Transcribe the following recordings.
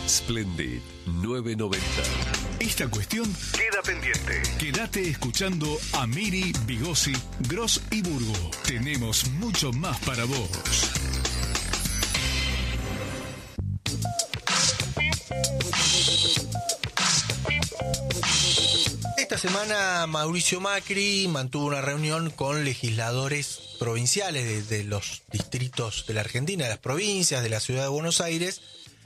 Splendid 990. Esta cuestión queda pendiente. Quédate escuchando a Miri, Bigosi, Gross y Burgo. Tenemos mucho más para vos. Esta semana Mauricio Macri mantuvo una reunión con legisladores provinciales de los distritos de la Argentina, de las provincias, de la ciudad de Buenos Aires,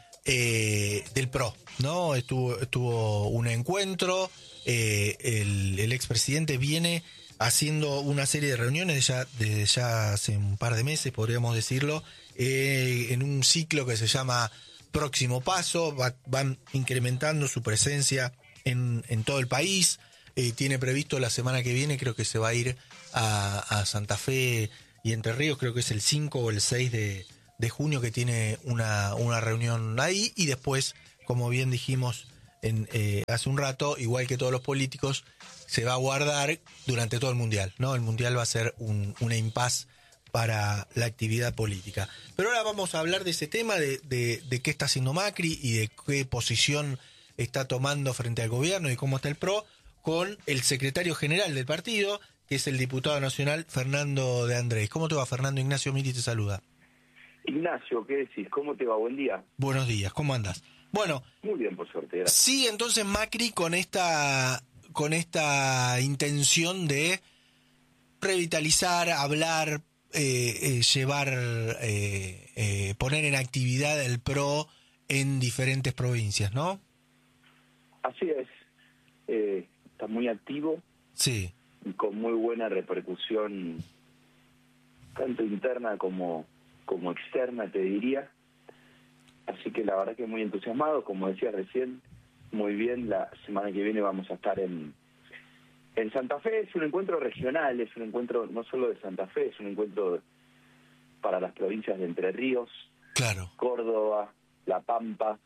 del PRO, ¿no? Estuvo un encuentro, el expresidente viene haciendo una serie de reuniones desde ya hace un par de meses, podríamos decirlo, en un ciclo que se llama Próximo Paso, van incrementando su presencia en todo el país. Tiene previsto la semana que viene, creo que se va a ir a Santa Fe y Entre Ríos, creo que es el 5 o el 6 de junio que tiene una reunión ahí, y después, como bien dijimos hace un rato, igual que todos los políticos, se va a guardar durante todo el Mundial, ¿no? El Mundial va a ser una impas para la actividad política. Pero ahora vamos a hablar de ese tema, de qué está haciendo Macri y de qué posición está tomando frente al gobierno y cómo está el PRO, con el secretario general del partido, que es el diputado nacional Fernando de Andrés. ¿Cómo te va, Fernando? Ignacio Miri te saluda. Ignacio, ¿qué decís? ¿Cómo te va? Buen día. Buenos días, ¿cómo andas? Bueno. Muy bien, por suerte. Gracias. Sí, entonces Macri con esta intención de revitalizar, hablar, llevar, poner en actividad el PRO en diferentes provincias, ¿no? Así es. Está muy activo. Sí. Y con muy buena repercusión, tanto interna como externa, te diría. Así que la verdad que muy entusiasmado, como decía recién, muy bien. La semana que viene vamos a estar en Santa Fe. Es un encuentro regional, es un encuentro no solo de Santa Fe, es un encuentro para las provincias de Entre Ríos, claro, Córdoba, La Pampa,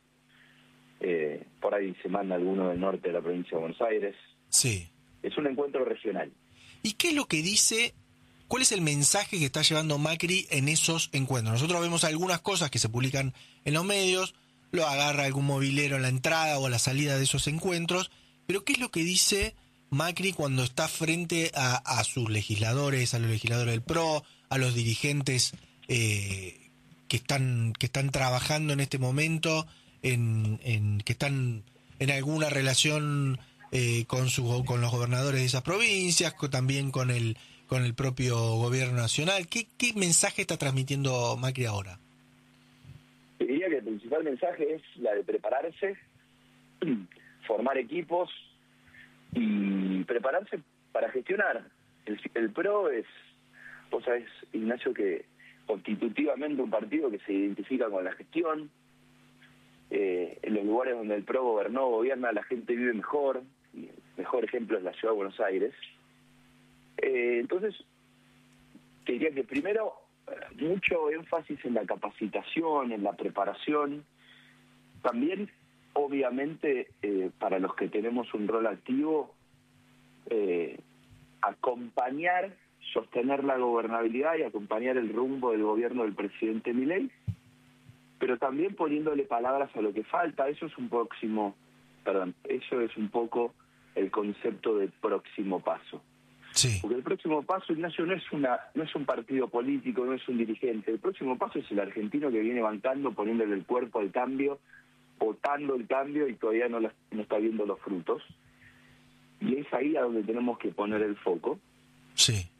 por ahí se manda alguno del norte de la provincia de Buenos Aires. Sí. Es un encuentro regional. ¿Y qué es lo que dice? ¿Cuál es el mensaje que está llevando Macri en esos encuentros? Nosotros vemos algunas cosas que se publican en los medios, lo agarra algún movilero en la entrada o a la salida de esos encuentros, pero ¿qué es lo que dice Macri cuando está frente a sus legisladores, a los legisladores del PRO, a los dirigentes que están trabajando en este momento, que están en alguna relación con los gobernadores de esas provincias, también con el propio gobierno nacional? ¿Qué mensaje está transmitiendo Macri ahora? Te diría que el principal mensaje es la de prepararse, formar equipos y prepararse para gestionar. El PRO es, vos sabés, Ignacio, que constitutivamente un partido que se identifica con la gestión. En los lugares donde el PRO gobierna, la gente vive mejor. Y el mejor ejemplo es la ciudad de Buenos Aires. Entonces, te diría que primero, mucho énfasis en la capacitación, en la preparación. También, obviamente, para los que tenemos un rol activo, acompañar, sostener la gobernabilidad y acompañar el rumbo del gobierno del presidente Milei, pero también poniéndole palabras a lo que falta. Eso es un poco el concepto de próximo paso. Sí. Porque el próximo paso, Ignacio, no es un partido político, no es un dirigente. El próximo paso es el argentino que viene bancando, poniéndole el cuerpo al cambio, votando el cambio y todavía no está viendo los frutos. Y es ahí a donde tenemos que poner el foco. Sí.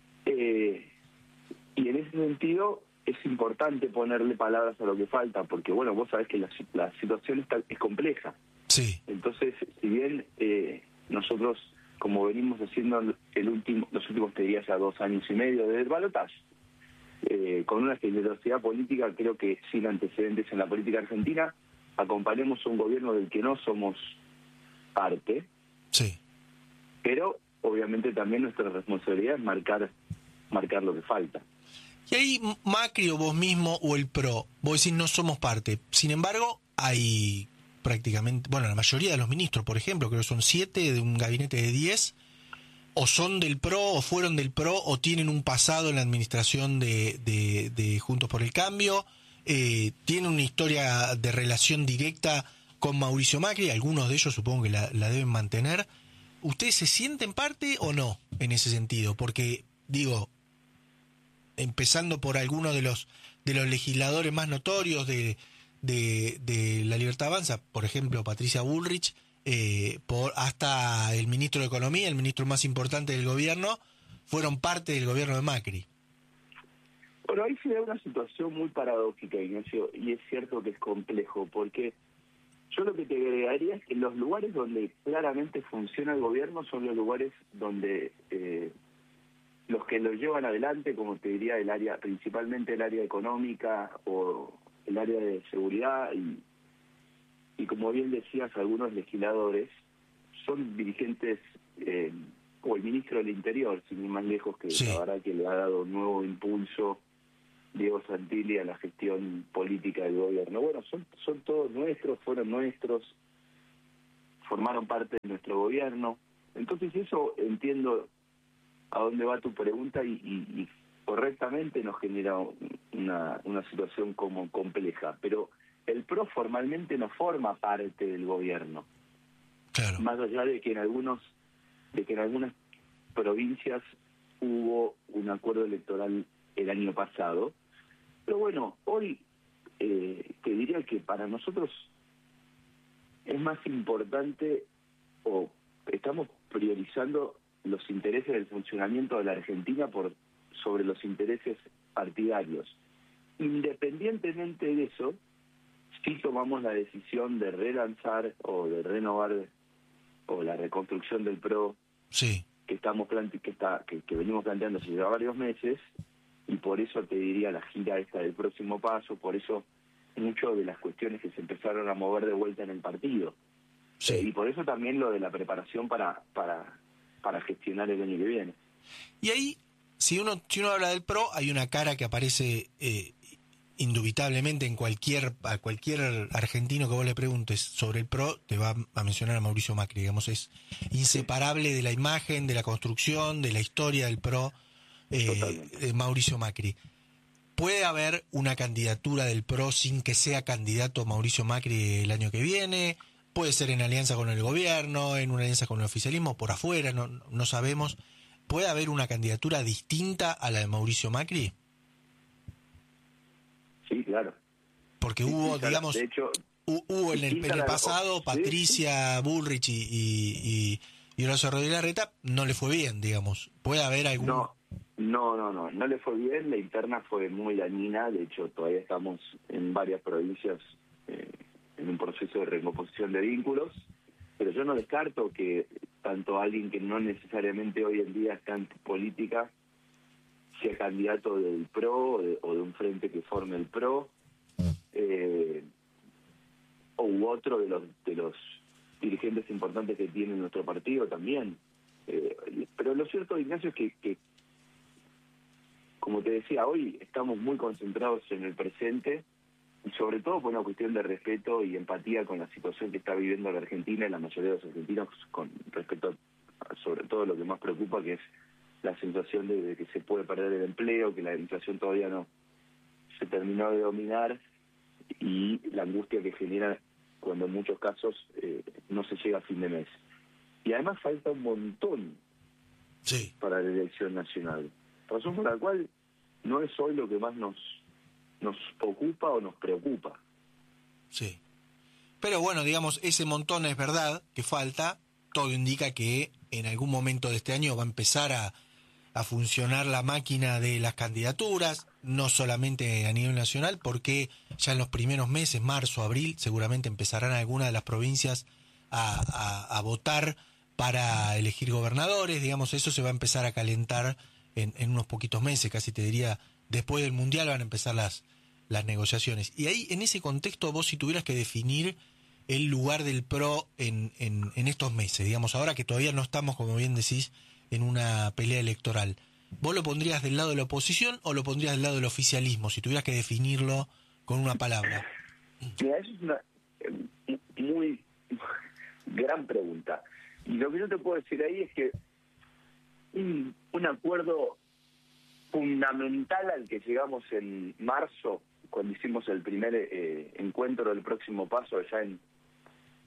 Y en ese sentido es importante ponerle palabras a lo que falta, porque bueno, vos sabés que la situación es compleja. Sí. Entonces, si bien nosotros, como venimos haciendo los últimos, te diría, ya 2 años y medio desde el balotaje, con una generosidad política, creo que sin antecedentes en la política argentina, acompañemos a un gobierno del que no somos parte. Sí. Pero obviamente también nuestra responsabilidad es marcar lo que falta. Y ahí Macri o vos mismo o el PRO, vos decís no somos parte. Sin embargo, hay prácticamente, la mayoría de los ministros, por ejemplo, creo que son 7 de un gabinete de 10, o son del PRO, o fueron del PRO, o tienen un pasado en la administración de Juntos por el Cambio, tienen una historia de relación directa con Mauricio Macri, algunos de ellos supongo que la deben mantener. ¿Ustedes se sienten parte o no en ese sentido? Porque, digo, empezando por algunos de los legisladores más notorios de La Libertad Avanza, por ejemplo, Patricia Bullrich, hasta el ministro de Economía, el ministro más importante del gobierno, fueron parte del gobierno de Macri. Bueno, ahí se da una situación muy paradójica, Ignacio, y es cierto que es complejo, porque yo lo que te agregaría es que los lugares donde claramente funciona el gobierno son los lugares donde los que lo llevan adelante, como te diría, el área, principalmente el área económica o el área de seguridad y como bien decías, algunos legisladores son dirigentes, o el ministro del Interior, sin ir más lejos, que sí, la verdad que le ha dado un nuevo impulso Diego Santilli a la gestión política del gobierno. Bueno, son todos nuestros, fueron nuestros, formaron parte de nuestro gobierno. Entonces eso entiendo a dónde va tu pregunta y correctamente nos genera una situación como compleja. Pero el PRO formalmente no forma parte del gobierno. claro. Más allá de que en algunas provincias hubo un acuerdo electoral el año pasado. Pero bueno, hoy te diría que para nosotros es más importante, o estamos priorizando los intereses del funcionamiento de la Argentina sobre los intereses partidarios. Independientemente de eso, sí tomamos la decisión de relanzar o de renovar o la reconstrucción del PRO, Sí. que venimos planteando hace ya varios meses, y por eso te diría la gira esta del próximo paso, por eso muchas de las cuestiones que se empezaron a mover de vuelta en el partido. Sí. Y por eso también lo de la preparación para gestionar el año que viene. Y ahí, si uno habla del PRO, hay una cara que aparece indubitablemente a cualquier argentino que vos le preguntes sobre el PRO, te va a mencionar a Mauricio Macri. Digamos, es inseparable de la imagen, de la construcción, de la historia del PRO, de Mauricio Macri. ¿Puede haber una candidatura del PRO sin que sea candidato Mauricio Macri el año que viene? Puede ser en alianza con el gobierno, en una alianza con el oficialismo, por afuera, no sabemos. ¿Puede haber una candidatura distinta a la de Mauricio Macri? Sí, claro. Porque Sí, hubo, claro. digamos, De hecho, hubo en el pasado, Patricia sí. Bullrich y Horacio Rodríguez Larreta, no le fue bien, digamos. ¿Puede haber algún...? No le fue bien, la interna fue muy dañina, de hecho todavía estamos en varias provincias en un proceso de recomposición de vínculos, pero yo no descarto que tanto alguien que no necesariamente hoy en día está en política sea candidato del PRO o de un frente que forme el PRO, u otro de los dirigentes importantes que tiene nuestro partido también. Pero lo cierto, Ignacio, es que como te decía, hoy estamos muy concentrados en el presente y sobre todo por una cuestión de respeto y empatía con la situación que está viviendo la Argentina y la mayoría de los argentinos con respecto a sobre todo lo que más preocupa, que es la sensación de que se puede perder el empleo, que la inflación todavía no se terminó de dominar y la angustia que genera cuando en muchos casos no se llega a fin de mes. Y además falta un montón para la elección nacional. Razón por la cual no es hoy lo que más nos ocupa o nos preocupa. Sí. Pero bueno, digamos, ese montón es verdad que falta. Todo indica que en algún momento de este año va a empezar a funcionar la máquina de las candidaturas, no solamente a nivel nacional, porque ya en los primeros meses, marzo, abril, seguramente empezarán algunas de las provincias a votar para elegir gobernadores. Digamos, eso se va a empezar a calentar en unos poquitos meses, casi te diría, después del Mundial van a empezar las negociaciones. Y ahí, en ese contexto, vos si tuvieras que definir el lugar del PRO en estos meses, digamos, ahora que todavía no estamos, como bien decís, en una pelea electoral, ¿vos lo pondrías del lado de la oposición o lo pondrías del lado del oficialismo, si tuvieras que definirlo con una palabra? Mira, eso es una muy gran pregunta. Y lo que yo te puedo decir ahí es que un acuerdo fundamental al que llegamos en marzo, cuando hicimos el primer encuentro del próximo paso allá en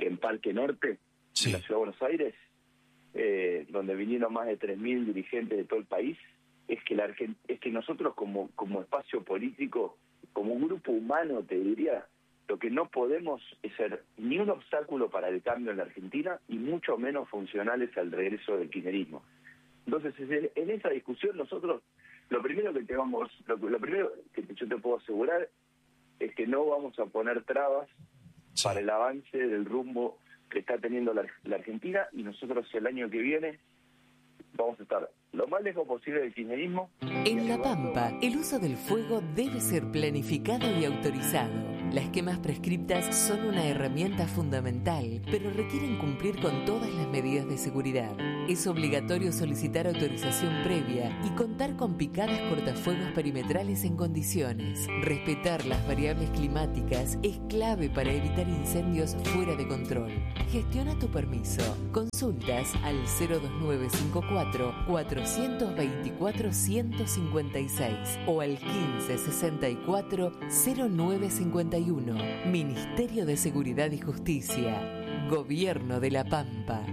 en Parque Norte, Sí. en la Ciudad de Buenos Aires, donde vinieron más de 3.000 dirigentes de todo el país, es que nosotros como espacio político, como un grupo humano, te diría, lo que no podemos es ser ni un obstáculo para el cambio en la Argentina y mucho menos funcionales al regreso del kirchnerismo. Entonces, en esa discusión nosotros, lo primero que yo te puedo asegurar es que no vamos a poner trabas para el avance del rumbo que está teniendo la Argentina, y nosotros el año que viene vamos a estar lo más lejos posible del kirchnerismo. En La Pampa, el uso del fuego debe ser planificado y autorizado. Las quemas prescriptas son una herramienta fundamental, pero requieren cumplir con todas las medidas de seguridad. Es obligatorio solicitar autorización previa y contar con picadas cortafuegos perimetrales en condiciones. Respetar las variables climáticas es clave para evitar incendios fuera de control. Gestiona tu permiso. Consultas al 02954 424 156 o al 1564 0951. Ministerio de Seguridad y Justicia. Gobierno de La Pampa.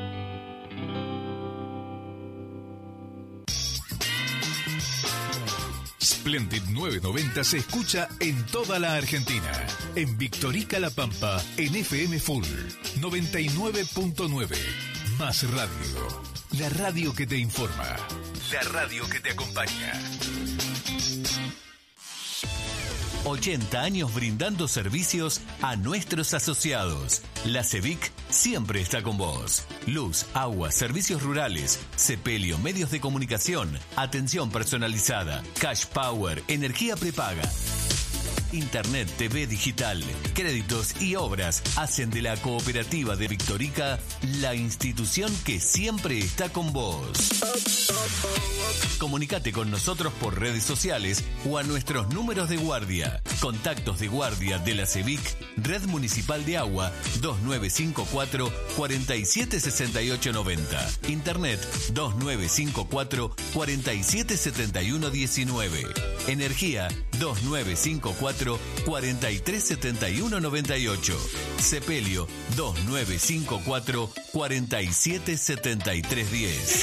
Splendid 990 se escucha en toda la Argentina. En Victorica La Pampa, en FM Full 99.9. Más radio. La radio que te informa. La radio que te acompaña. 80 años brindando servicios a nuestros asociados. La CEVIC siempre está con vos. Luz, agua, servicios rurales, sepelio, medios de comunicación, atención personalizada, cash power, energía prepaga. Internet, TV digital, créditos y obras hacen de la Cooperativa de Victorica la institución que siempre está con vos. Comunicate con nosotros por redes sociales o a nuestros números de guardia. Contactos de guardia de la CEVIC, Red Municipal de Agua 2954 476890. Internet 2954 477119. Energía 2954 437198. Sepelio 2954 477310.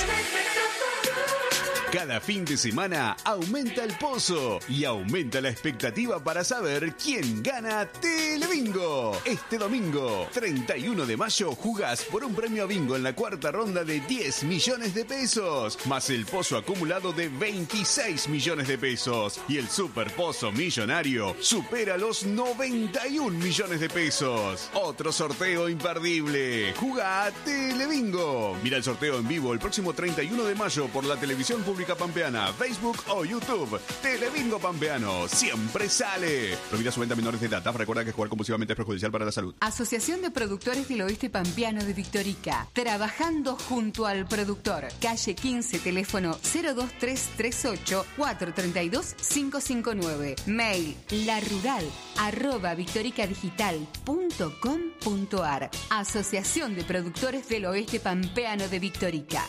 Cada fin de semana aumenta el pozo y aumenta la expectativa para saber quién gana Telebingo. Este domingo, 31 de mayo, jugás por un premio bingo en la cuarta ronda de 10 millones de pesos, más el pozo acumulado de 26 millones de pesos. Y el super pozo millonario supera los 91 millones de pesos. Otro sorteo imperdible. Jugá Telebingo. Mira el sorteo en vivo el próximo 31 de mayo por la televisión pública pampeana, Facebook o YouTube. Telebingo Pampeano siempre sale. Prohibida su venta a menores de edad. Recuerda que jugar compulsivamente es perjudicial para la salud. Asociación de Productores del Oeste Pampeano de Victorica. Trabajando junto al productor. Calle 15, teléfono 02338 432 559. Mail larural@victoricadigital.com.ar. Asociación de Productores del Oeste Pampeano de Victorica.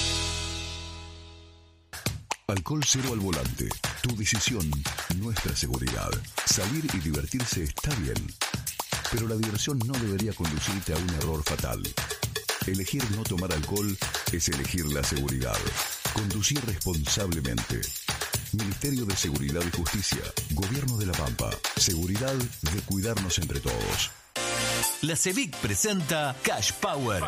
Alcohol cero al volante. Tu decisión, nuestra seguridad. Salir y divertirse está bien, pero la diversión no debería conducirte a un error fatal. Elegir no tomar alcohol es elegir la seguridad. Conducir responsablemente. Ministerio de Seguridad y Justicia. Gobierno de La Pampa. Seguridad de cuidarnos entre todos. La CEVIC presenta Cash Power.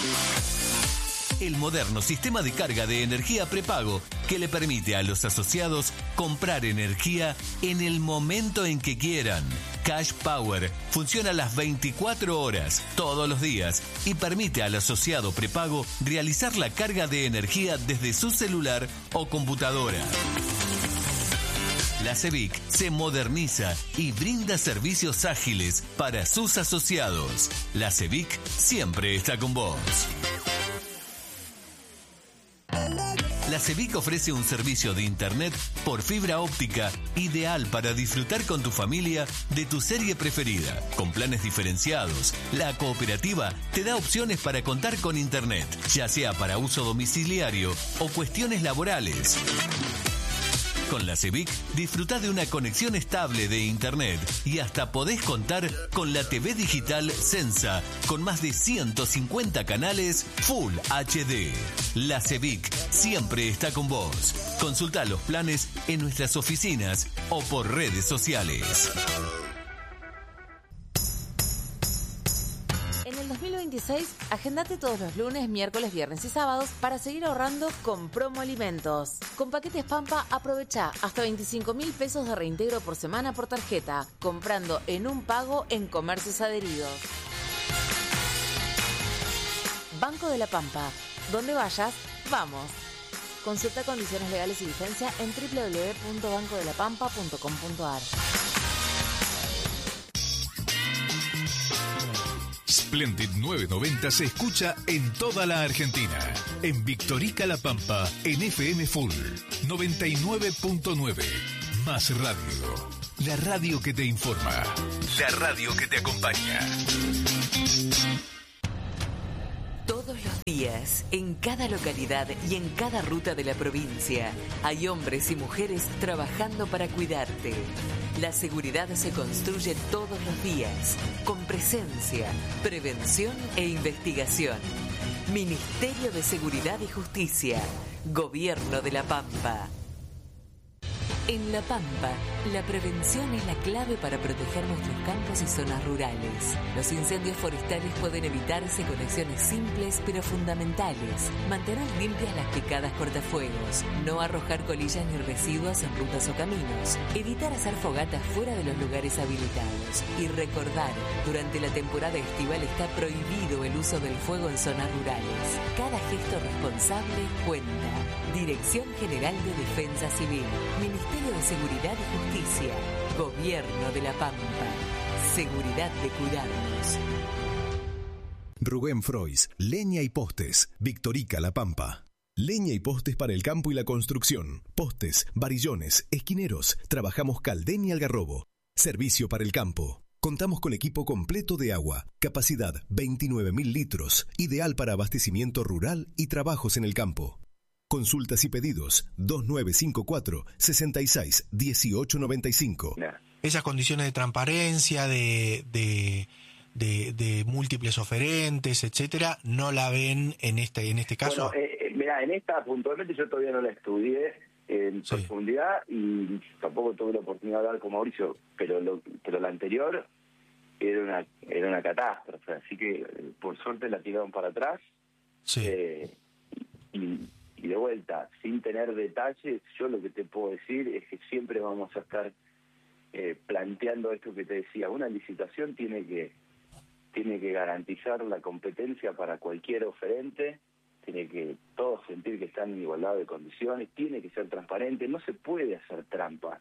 El moderno sistema de carga de energía prepago que le permite a los asociados comprar energía en el momento en que quieran. Cash Power funciona las 24 horas, todos los días, y permite al asociado prepago realizar la carga de energía desde su celular o computadora. La CEVIC se moderniza y brinda servicios ágiles para sus asociados. La CEVIC siempre está con vos. La CEVIC ofrece un servicio de internet por fibra óptica ideal para disfrutar con tu familia de tu serie preferida. Con planes diferenciados, la cooperativa te da opciones para contar con internet, ya sea para uso domiciliario o cuestiones laborales. Con la CEVIC disfrutá de una conexión estable de internet y hasta podés contar con la TV digital Sensa con más de 150 canales Full HD. La CEVIC siempre está con vos. Consultá los planes en nuestras oficinas o por redes sociales. En el 2026, agendate todos los lunes, miércoles, viernes y sábados para seguir ahorrando con Promo Alimentos. Con paquetes Pampa, aprovecha hasta 25.000 pesos de reintegro por semana por tarjeta, comprando en un pago en comercios adheridos. Banco de la Pampa. Donde vayas, vamos. Consulta condiciones legales y vigencia en www.bancodelapampa.com.ar. Splendid 990 se escucha en toda la Argentina. En Victorica La Pampa, en FM Full 99.9. Más radio. La radio que te informa. La radio que te acompaña. Todos los días, en cada localidad y en cada ruta de la provincia, hay hombres y mujeres trabajando para cuidarte. La seguridad se construye todos los días, con presencia, prevención e investigación. Ministerio de Seguridad y Justicia, Gobierno de La Pampa. En La Pampa, la prevención es la clave para proteger nuestros campos y zonas rurales. Los incendios forestales pueden evitarse con acciones simples pero fundamentales. Mantener limpias las picadas cortafuegos, no arrojar colillas ni residuos en rutas o caminos, evitar hacer fogatas fuera de los lugares habilitados y recordar, durante la temporada estival está prohibido el uso del fuego en zonas rurales. Cada gesto responsable cuenta. Dirección General de Defensa Civil, Ministerio de Seguridad y Justicia, Gobierno de La Pampa. Seguridad de cuidarnos. Rubén Frois, leña y postes, Victorica La Pampa. Leña y postes para el campo y la construcción. Postes, varillones, esquineros. Trabajamos Caldén y Algarrobo. Servicio para el campo. Contamos con equipo completo de agua. Capacidad 29.000 litros. Ideal para abastecimiento rural y trabajos en el campo. Consultas y pedidos 2954-66-1895. Esas condiciones de transparencia, de múltiples oferentes, etcétera, no la ven en este caso. Bueno, mira, en esta puntualmente yo todavía no la estudié en profundidad y tampoco tuve la oportunidad de hablar con Mauricio, pero la anterior era una catástrofe, así que por suerte la tiraron para atrás. Sí. Y de vuelta, sin tener detalles, yo lo que te puedo decir es que siempre vamos a estar planteando esto que te decía. Una licitación tiene que garantizar la competencia para cualquier oferente, tiene que todos sentir que están en igualdad de condiciones, tiene que ser transparente, no se puede hacer trampa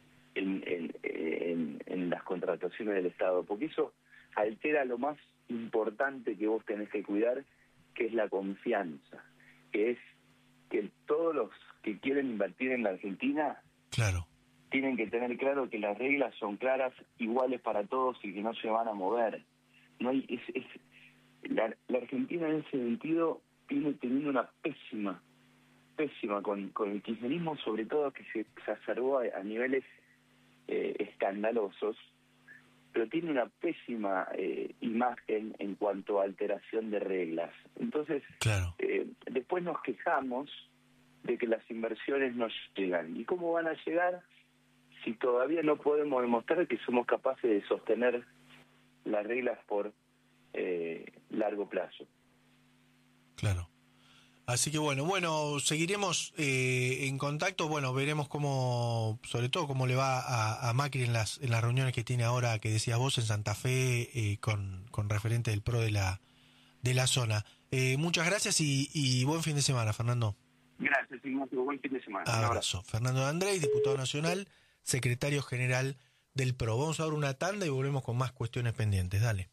en las contrataciones del Estado, porque eso altera lo más importante que vos tenés que cuidar, que es la confianza, que es que todos los que quieren invertir en la Argentina tienen que tener claro que las reglas son claras, iguales para todos y que no se van a mover. No hay la Argentina en ese sentido viene teniendo una pésima con el kirchnerismo, sobre todo, que se exacerbó a niveles escandalosos, pero tiene una pésima imagen en cuanto a alteración de reglas. Entonces, después nos quejamos de que las inversiones no llegan. ¿Y cómo van a llegar si todavía no podemos demostrar que somos capaces de sostener las reglas por largo plazo? Claro. Así que bueno, seguiremos en contacto. Bueno, veremos sobre todo cómo le va a Macri en las reuniones que tiene ahora, que decías vos, en Santa Fe, con referente del PRO de la zona. Muchas gracias y buen fin de semana, Fernando. Gracias, Ignacio. Buen fin de semana. Abrazo. Fernando Andrés, diputado nacional, secretario general del PRO. Vamos a dar una tanda y volvemos con más cuestiones pendientes. Dale.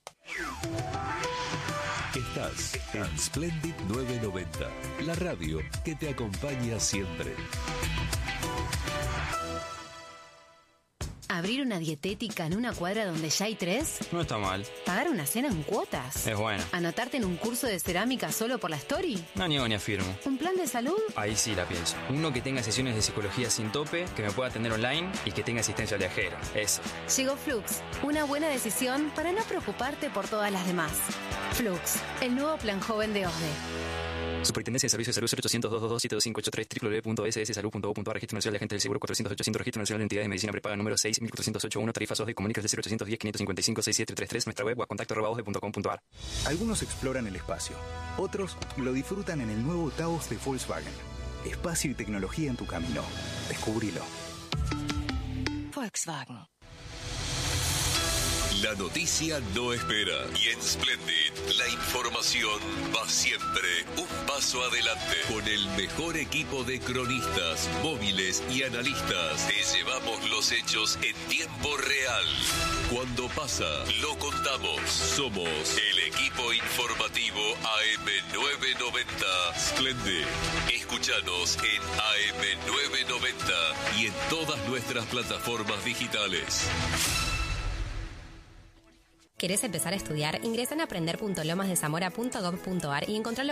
Estás en Splendid 990, la radio que te acompaña siempre. ¿Abrir una dietética en una cuadra donde ya hay 3? No está mal. ¿Pagar una cena en cuotas? Es bueno. ¿Anotarte en un curso de cerámica solo por la story? No niego ni afirmo. ¿Un plan de salud? Ahí sí la pienso. Uno que tenga sesiones de psicología sin tope, que me pueda atender online y que tenga asistencia al viajero. Eso. Llegó Flux. Una buena decisión para no preocuparte por todas las demás. Flux, el nuevo plan joven de OSDE. Superintendencia de Servicios de Salud 0800-222-7583 www.sssalud.gov.ar. Registro Nacional de Agentes del Seguro 400-800. Registro Nacional de Entidades de Medicina Prepaga número 6.408.1. Tarifas OSDE. Comunícase 0810-555-6733. Nuestra web o a contacto@osde.com.ar. Algunos exploran el espacio. Otros lo disfrutan en el nuevo Taos de Volkswagen. Espacio y tecnología en tu camino. Descubrilo. Volkswagen. La noticia no espera y en Splendid la información va siempre un paso adelante. Con el mejor equipo de cronistas, móviles y analistas te llevamos los hechos en tiempo real. Cuando pasa, lo contamos. Somos el equipo informativo AM990 Splendid. Escúchanos en AM990 y en todas nuestras plataformas digitales. ¿Querés empezar a estudiar? Ingresa en aprender.lomasdezamora.gov.ar y encontrá lo